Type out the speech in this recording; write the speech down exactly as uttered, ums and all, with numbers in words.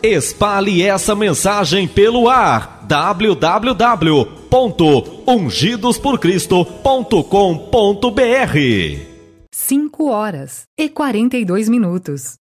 Espalhe essa mensagem pelo ar. w w w ponto ungidos por cristo ponto com ponto b r. cinco horas e quarenta e dois minutos.